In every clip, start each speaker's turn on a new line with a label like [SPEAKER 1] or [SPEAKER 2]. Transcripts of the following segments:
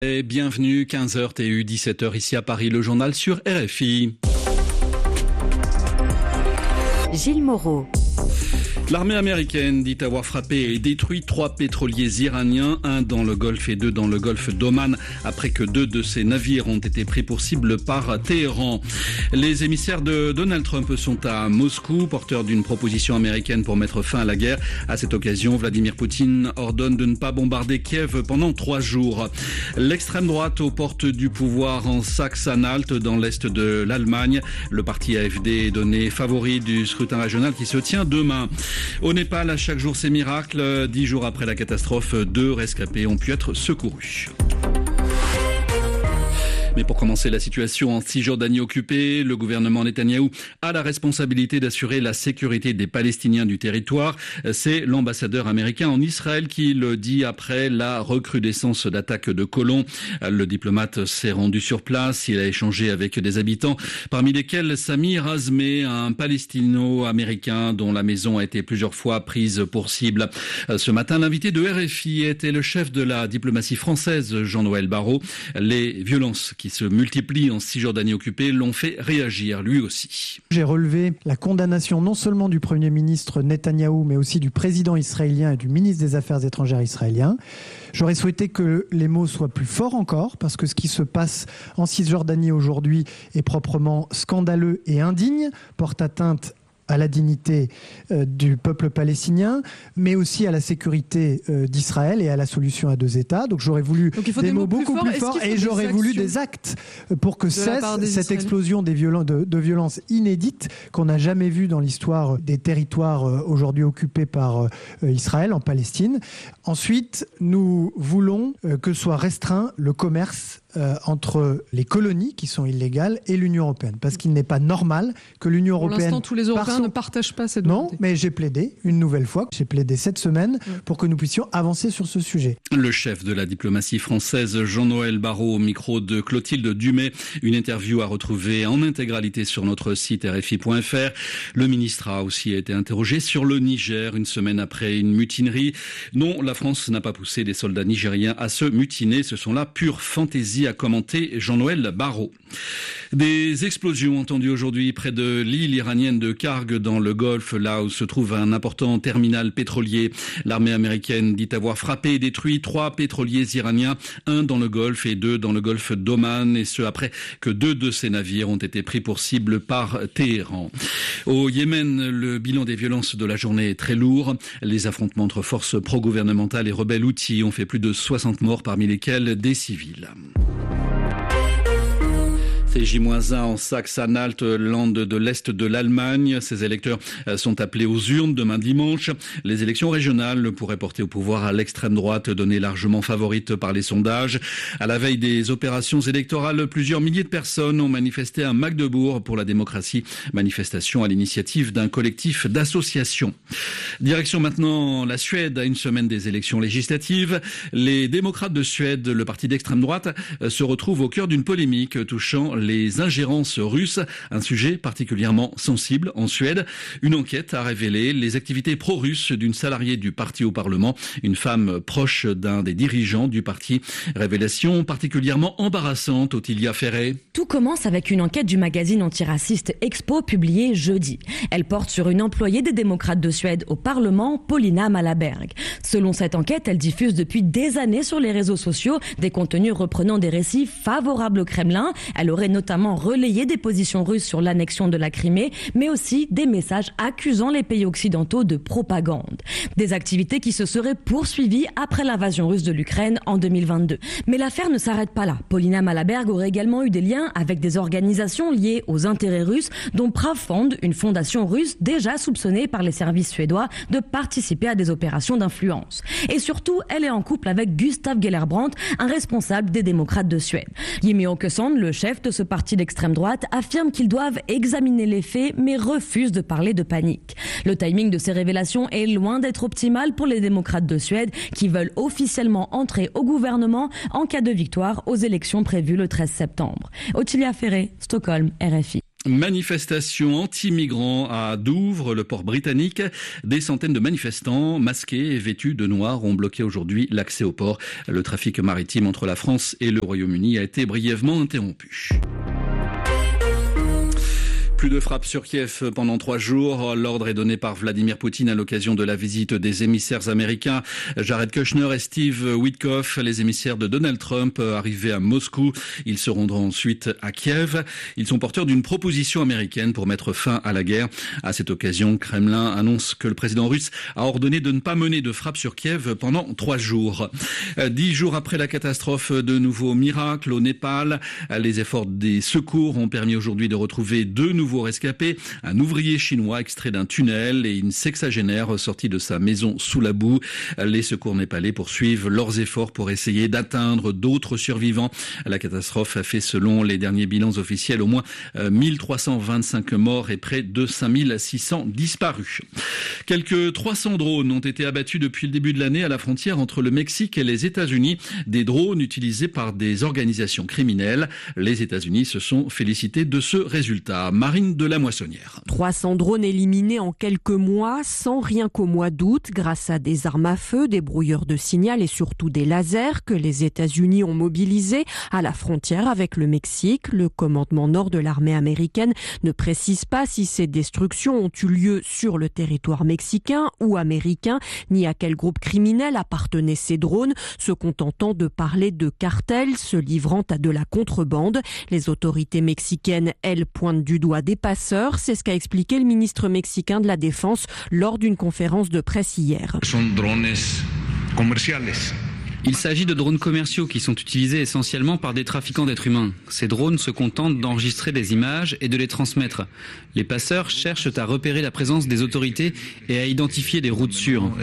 [SPEAKER 1] Et bienvenue, 15h TU, 17h ici à Paris, le journal sur RFI.
[SPEAKER 2] Gilles Moreau.
[SPEAKER 1] L'armée américaine dit avoir frappé et détruit 3 pétroliers iraniens, un dans le Golfe et 2 dans le Golfe d'Oman, après que 2 de ces navires ont été pris pour cible par Téhéran. Les émissaires de Donald Trump sont à Moscou, porteurs d'une proposition américaine pour mettre fin à la guerre. À cette occasion, Vladimir Poutine ordonne de ne pas bombarder Kiev pendant 3 jours. L'extrême droite aux portes du pouvoir en Saxe-Anhalt, dans l'est de l'Allemagne. Le parti AfD est donné favori du scrutin régional qui se tient demain. Au Népal, à chaque jour, c'est miracle. 10 jours après la catastrophe, 2 rescapés ont pu être secourus. Mais pour commencer, la situation en Cisjordanie occupée, le gouvernement Netanyahou a la responsabilité d'assurer la sécurité des Palestiniens du territoire. C'est l'ambassadeur américain en Israël qui le dit après la recrudescence d'attaques de colons. Le diplomate s'est rendu sur place, il a échangé avec des habitants, parmi lesquels Samir Azmeh, un palestino-américain dont la maison a été plusieurs fois prise pour cible. Ce matin, l'invité de RFI était le chef de la diplomatie française, Jean-Noël Barrot. Les violences qui se multiplient en Cisjordanie occupée l'ont fait réagir lui aussi.
[SPEAKER 3] J'ai relevé la condamnation non seulement du Premier ministre Netanyahou, mais aussi du président israélien et du ministre des Affaires étrangères israélien. J'aurais souhaité que les mots soient plus forts encore, parce que ce qui se passe en Cisjordanie aujourd'hui est proprement scandaleux et indigne, porte atteinte à la dignité du peuple palestinien, mais aussi à la sécurité d'Israël et à la solution à 2 États. Donc j'aurais voulu des mots beaucoup plus forts et j'aurais voulu des actes pour que cesse cette explosion de violences inédites qu'on n'a jamais vues dans l'histoire des territoires aujourd'hui occupés par Israël en Palestine. Ensuite, nous voulons que soit restreint le commerce entre les colonies qui sont illégales et l'Union européenne, parce qu'il n'est pas normal que l'Union européenne...
[SPEAKER 4] Pour l'instant, tous les Européens ne partagent pas cette volonté.
[SPEAKER 3] Non, mais j'ai plaidé une nouvelle fois, j'ai plaidé cette semaine pour que nous puissions avancer sur ce sujet.
[SPEAKER 1] Le chef de la diplomatie française, Jean-Noël Barrot, au micro de Clotilde Dumay. Une interview à retrouver en intégralité sur notre site rfi.fr. Le ministre a aussi été interrogé sur le Niger, une semaine après une mutinerie. Non, la France n'a pas poussé des soldats nigériens à se mutiner. Ce sont là pure fantaisie, a commenté Jean-Noël Barrot. Des explosions entendues aujourd'hui près de l'île iranienne de Karg dans le Golfe, là où se trouve un important terminal pétrolier. L'armée américaine dit avoir frappé et détruit 3 pétroliers iraniens, un dans le Golfe et 2 dans le Golfe d'Oman, et ce après que 2 de ces navires ont été pris pour cible par Téhéran. Au Yémen, le bilan des violences de la journée est très lourd. Les affrontements entre forces pro-gouvernementales et rebelles houthis ont fait plus de 60 morts, parmi lesquels des civils. C'est J-1 en Saxe-Anhalt, land de l'Est de l'Allemagne. Ces électeurs sont appelés aux urnes demain dimanche. Les élections régionales pourraient porter au pouvoir à l'extrême droite, donnée largement favorite par les sondages. À la veille des opérations électorales, plusieurs milliers de personnes ont manifesté à Magdebourg pour la démocratie. Manifestation à l'initiative d'un collectif d'associations. Direction maintenant la Suède, à une semaine des élections législatives. Les démocrates de Suède, le parti d'extrême droite, se retrouvent au cœur d'une polémique touchant les ingérences russes, un sujet particulièrement sensible en Suède. Une enquête a révélé les activités pro-russes d'une salariée du parti au Parlement, une femme proche d'un des dirigeants du parti. Révélation particulièrement embarrassante, Ottilia Ferré.
[SPEAKER 5] Tout commence avec une enquête du magazine antiraciste Expo publiée jeudi. Elle porte sur une employée des démocrates de Suède au Parlement, Paulina Malaberg. Selon cette enquête, elle diffuse depuis des années sur les réseaux sociaux des contenus reprenant des récits favorables au Kremlin. Elle aurait notamment relayé des positions russes sur l'annexion de la Crimée, mais aussi des messages accusant les pays occidentaux de propagande. Des activités qui se seraient poursuivies après l'invasion russe de l'Ukraine en 2022. Mais l'affaire ne s'arrête pas là. Paulina Malaberg aurait également eu des liens avec des organisations liées aux intérêts russes, dont Pravfond, une fondation russe déjà soupçonnée par les services suédois de participer à des opérations d'influence. Et surtout, elle est en couple avec Gustav Gellerbrandt, un responsable des démocrates de Suède. Jimmie Åkesson, le chef de ce parti d'extrême droite, affirme qu'ils doivent examiner les faits, mais refuse de parler de panique. Le timing de ces révélations est loin d'être optimal pour les démocrates de Suède, qui veulent officiellement entrer au gouvernement en cas de victoire aux élections prévues le 13 septembre. Ottilia Ferré, Stockholm, RFI.
[SPEAKER 1] Manifestation anti-migrants à Douvres, le port britannique. Des centaines de manifestants masqués et vêtus de noir ont bloqué aujourd'hui l'accès au port. Le trafic maritime entre la France et le Royaume-Uni a été brièvement interrompu. Plus de frappes sur Kiev pendant 3 jours. L'ordre est donné par Vladimir Poutine à l'occasion de la visite des émissaires américains Jared Kushner et Steve Witkoff, les émissaires de Donald Trump arrivés à Moscou. Ils se rendront ensuite à Kiev. Ils sont porteurs d'une proposition américaine pour mettre fin à la guerre. À cette occasion, Kremlin annonce que le président russe a ordonné de ne pas mener de frappes sur Kiev pendant 3 jours. 10 jours après la catastrophe, de nouveaux miracles au Népal. Les efforts des secours ont permis aujourd'hui de retrouver 2 nouveaux rescapés, un ouvrier chinois extrait d'un tunnel et une sexagénaire sortie de sa maison sous la boue. Les secours népalais poursuivent leurs efforts pour essayer d'atteindre d'autres survivants. La catastrophe a fait, selon les derniers bilans officiels, au moins 1325 morts et près de 5600 disparus. Quelques 300 drones ont été abattus depuis le début de l'année à la frontière entre le Mexique et les États-Unis. Des drones utilisés par des organisations criminelles. Les États-Unis se sont félicités de ce résultat. Marine de la Moissonnière.
[SPEAKER 6] 300 drones éliminés en quelques mois, sans rien qu'au mois d'août, grâce à des armes à feu, des brouilleurs de signal et surtout des lasers que les États-Unis ont mobilisés à la frontière avec le Mexique. Le commandement nord de l'armée américaine ne précise pas si ces destructions ont eu lieu sur le territoire mexicain ou américain, ni à quel groupe criminel appartenaient ces drones, se contentant de parler de cartels se livrant à de la contrebande. Les autorités mexicaines, elles, pointent du doigt des passeurs, c'est ce qu'a expliqué le ministre mexicain de la Défense lors d'une conférence de presse hier.
[SPEAKER 7] Il s'agit de drones commerciaux qui sont utilisés essentiellement par des trafiquants d'êtres humains. Ces drones se contentent d'enregistrer des images et de les transmettre. Les passeurs cherchent à repérer la présence des autorités et à identifier des routes sûres.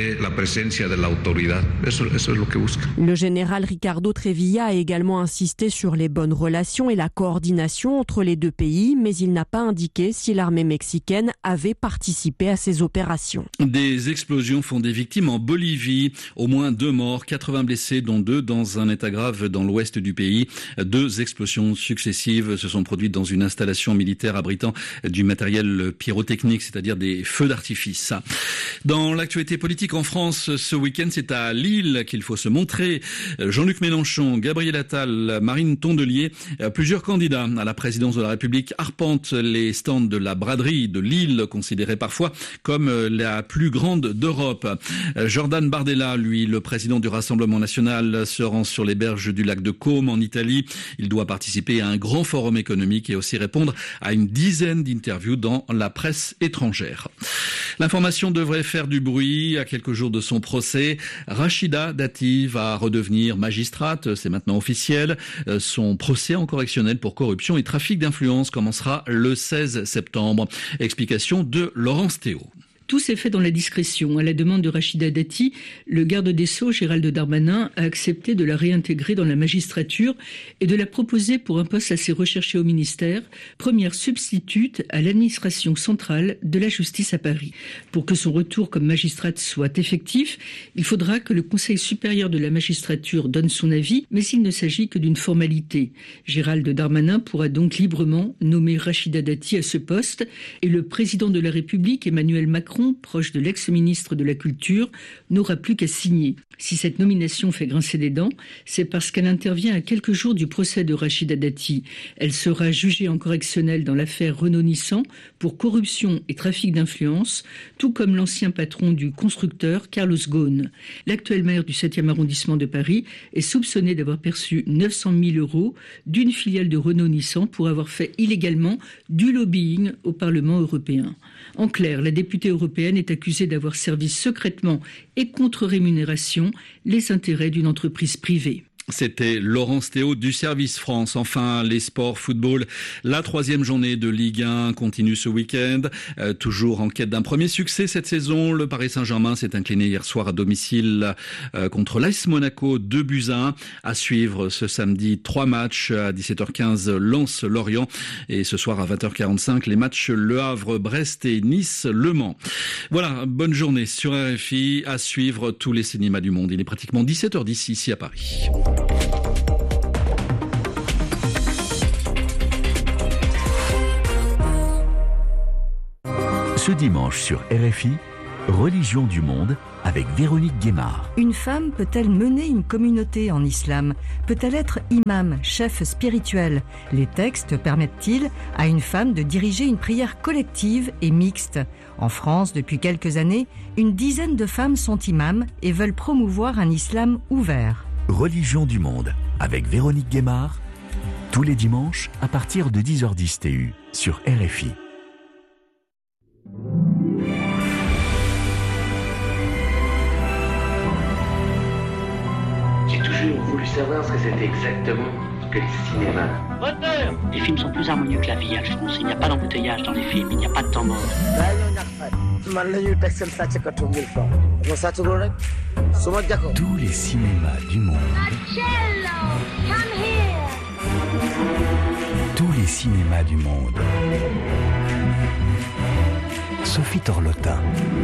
[SPEAKER 6] Le général Ricardo Trevilla a également insisté sur les bonnes relations et la coordination entre les deux pays, mais il n'a pas indiqué si l'armée mexicaine avait participé à ces opérations.
[SPEAKER 1] Des explosions font des victimes en Bolivie. Au moins 2 morts, 80 blessés, dont 2 dans un état grave dans l'ouest du pays. 2 explosions successives se sont produites dans une installation militaire abritant du matériel pyrotechnique, c'est-à-dire des feux d'artifice. Dans l'actualité politique en France, ce week-end, c'est à Lille qu'il faut se montrer. Jean-Luc Mélenchon, Gabriel Attal, Marine Tondelier, plusieurs candidats à la présidence de la République arpentent les stands de la braderie de Lille, considérée parfois comme la plus grande d'Europe. Jordan Bardella, lui, le président du Rassemblement national, se rend sur les berges du lac de Côme en Italie. Il doit participer à un grand forum économique et aussi répondre à une dizaine d'interviews dans la presse étrangère. L'information devrait faire du bruit à quelques jours de son procès. Rachida Dati va redevenir magistrate, c'est maintenant officiel. Son procès en correctionnel pour corruption et trafic d'influence commencera le 16 septembre. Explication de Laurence Théo.
[SPEAKER 8] Tout s'est fait dans la discrétion. À la demande de Rachida Dati, le garde des Sceaux, Gérald Darmanin, a accepté de la réintégrer dans la magistrature et de la proposer pour un poste assez recherché au ministère, première substitute à l'administration centrale de la justice à Paris. Pour que son retour comme magistrate soit effectif, il faudra que le Conseil supérieur de la magistrature donne son avis, mais il ne s'agit que d'une formalité. Gérald Darmanin pourra donc librement nommer Rachida Dati à ce poste et le président de la République, Emmanuel Macron, proche de l'ex-ministre de la Culture, n'aura plus qu'à signer. Si cette nomination fait grincer des dents, c'est parce qu'elle intervient à quelques jours du procès de Rachida Dati. Elle sera jugée en correctionnel dans l'affaire Renault-Nissan pour corruption et trafic d'influence, tout comme l'ancien patron du constructeur Carlos Ghosn. L'actuel maire du 7e arrondissement de Paris est soupçonné d'avoir perçu 900 000 € d'une filiale de Renault-Nissan pour avoir fait illégalement du lobbying au Parlement européen. En clair, la députée européenne est accusée d'avoir servi secrètement et contre rémunération les intérêts d'une entreprise privée.
[SPEAKER 1] C'était Laurence Théo du Service France. Enfin, les sports football. La 3e journée de Ligue 1 continue ce week-end. Toujours en quête d'un premier succès cette saison, le Paris Saint-Germain s'est incliné hier soir à domicile contre l'AS Monaco 2-1. À suivre ce samedi 3 matchs à 17h15 Lens-Lorient et ce soir à 20h45 les matchs Le Havre, Brest et Nice-Le Mans. Voilà, bonne journée sur RFI. À suivre tous les cinémas du monde. Il est pratiquement 17h10 ici à Paris.
[SPEAKER 9] Ce dimanche sur RFI, Religion du monde avec Véronique Guémard.
[SPEAKER 10] Une femme peut-elle mener une communauté en islam? Peut-elle être imam, chef spirituel? Les textes permettent-ils à une femme de diriger une prière collective et mixte? En France, depuis quelques années, une dizaine de femmes sont imams et veulent promouvoir un islam ouvert.
[SPEAKER 9] Religion du monde avec Véronique Guémard, tous les dimanches à partir de 10h10 TU sur RFI.
[SPEAKER 11] J'ai toujours voulu savoir ce que c'était exactement que le cinéma.
[SPEAKER 12] Les films sont plus harmonieux que la vie, Alphonse. Il n'y a pas d'embouteillage dans les films, il n'y a pas de temps mort.
[SPEAKER 9] Tous les cinémas du monde. Tous les cinémas du monde. Sophie Torlotin.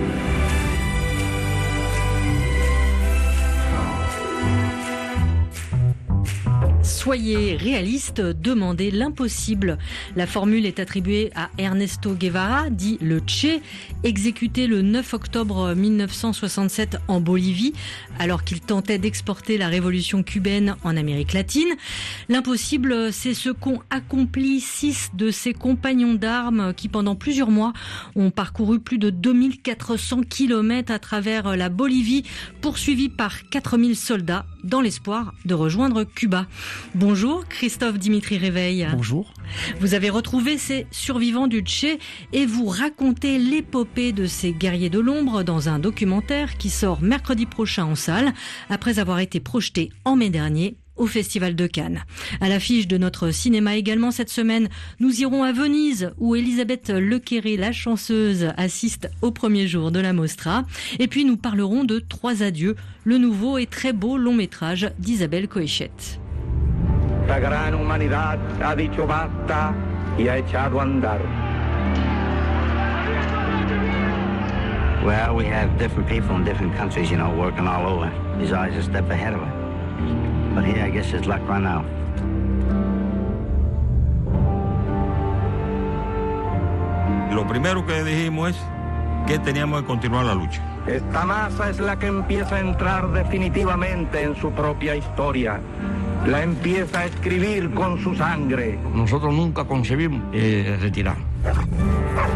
[SPEAKER 13] Soyez réaliste, demandez l'impossible. La formule est attribuée à Ernesto Guevara, dit le Che, exécuté le 9 octobre 1967 en Bolivie, alors qu'il tentait d'exporter la révolution cubaine en Amérique latine. L'impossible, c'est ce qu'ont accompli 6 de ses compagnons d'armes qui, pendant plusieurs mois, ont parcouru plus de 2400 kilomètres à travers la Bolivie, poursuivis par 4000 soldats dans l'espoir de rejoindre Cuba. Bonjour, Christophe Dimitri Réveil.
[SPEAKER 14] Bonjour.
[SPEAKER 13] Vous avez retrouvé ces survivants du Che et vous racontez l'épopée de ces guerriers de l'ombre dans un documentaire qui sort mercredi prochain en salle, après avoir été projeté en mai dernier au Festival de Cannes. À l'affiche de notre cinéma également cette semaine, nous irons à Venise où Elisabeth Lequéré, la chanceuse, assiste au premier jour de la Mostra. Et puis nous parlerons de 3 adieux, le nouveau et très beau long métrage d'Isabelle Coixet.
[SPEAKER 15] La gran humanidad ha dicho basta y ha echado a andar.
[SPEAKER 12] Well, we have different people in different countries, working all over. He's always a step ahead of it. But here, I guess his luck run out.
[SPEAKER 16] Lo primero que dijimos es que teníamos que continuar la lucha.
[SPEAKER 15] Esta masa es la que empieza a entrar definitivamente en su propia historia. La empieza a escribir con su sangre.
[SPEAKER 14] Nosotros nunca concebimos retirar.